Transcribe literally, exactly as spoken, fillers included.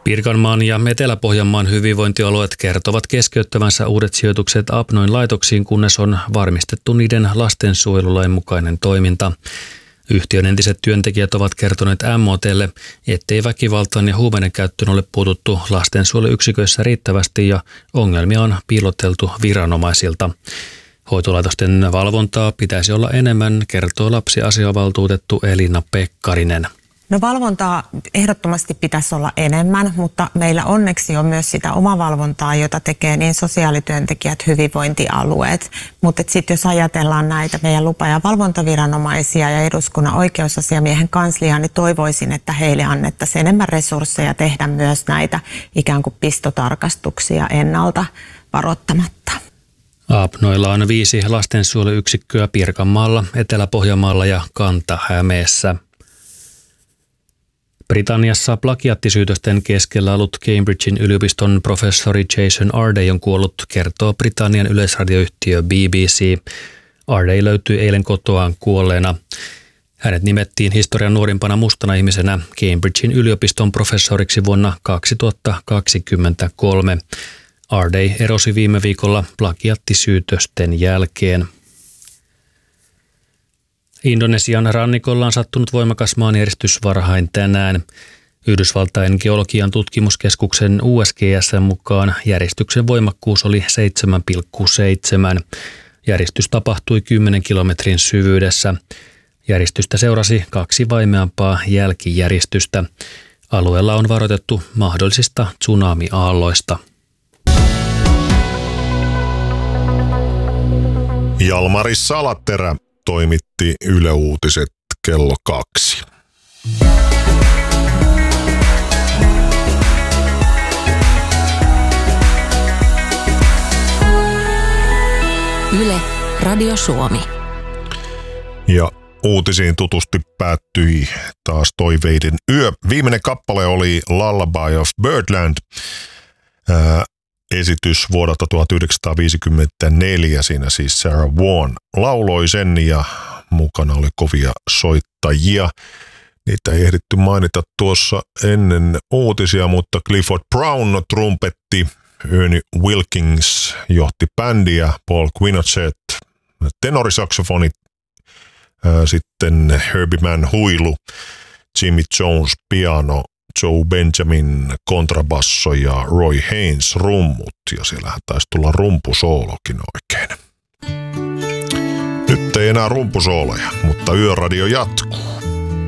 Pirkanmaan ja Etelä-Pohjanmaan hyvinvointialueet kertovat keskeyttävänsä uudet sijoitukset Abnoin laitoksiin, kunnes on varmistettu niiden lastensuojelulain mukainen toiminta. Yhtiön entiset työntekijät ovat kertoneet M O T:lle, ettei väkivaltaan ja huumeiden käyttöön ole puututtu lastensuojeluyksiköissä riittävästi ja ongelmia on piiloteltu viranomaisilta. Hoitolaitosten valvontaa pitäisi olla enemmän, kertoo lapsiasiavaltuutettu Elina Pekkarinen. No valvontaa ehdottomasti pitäisi olla enemmän, mutta meillä onneksi on myös sitä omavalvontaa, jota tekee niin sosiaalityöntekijät, hyvinvointialueet. Mutta sitten jos ajatellaan näitä meidän lupa- ja valvontaviranomaisia ja eduskunnan oikeusasiamiehen kansliaa, niin toivoisin, että heille annettaisiin enemmän resursseja tehdä myös näitä ikään kuin pistotarkastuksia ennalta varoittamatta. Abnoilla on viisi lastensuojeluyksikköä Pirkanmaalla, Etelä-Pohjanmaalla ja Kanta-Hämeessä. Britanniassa plagiaattisyytösten keskellä ollut Cambridgein yliopiston professori Jason Ardey on kuollut, kertoo Britannian yleisradioyhtiö B B C. Ardey löytyi eilen kotoaan kuolleena. Hänet nimettiin historian nuorimpana mustana ihmisenä Cambridgein yliopiston professoriksi vuonna kaksituhattakaksikymmentäkolme. Ardey erosi viime viikolla plagiaattisyytösten jälkeen. Indonesian rannikolla on sattunut voimakas maanjäristys varhain tänään. Yhdysvaltain geologian tutkimuskeskuksen U S G S:n mukaan järistyksen voimakkuus oli seitsemän pilkku seitsemän. Järistys tapahtui kymmenen kilometrin syvyydessä. Järjestystä seurasi kaksi vaimeampaa jälkijäristystä. Alueella on varoitettu mahdollisista tsunami-aalloista. Jalmari Salaterä toimitti Yle Uutiset kello kaksi. Yle Radio Suomi. Ja uutisiin tutusti päättyi taas toiveiden yö. Viimeinen kappale oli Lullaby of Birdland. Ää, esitys vuodelta tuhatyhdeksänsataaviisikymmentäneljä, siinä siis Sarah Vaughan lauloi sen ja mukana oli kovia soittajia. Niitä ei ehditty mainita tuossa ennen uutisia, mutta Clifford Brown trumpetti, Ernie Wilkins johti bändiä, Paul Quinochet tenorisaksofoni, sitten Herbie Mann huilu, Jimmy Jones piano, Joe Benjamin kontrabasso ja Roy Haynes rummut, ja siellähän taisi tulla rumpusoolokin oikein. Nyt ei enää rumpusooloja, mutta Yöradio jatkuu.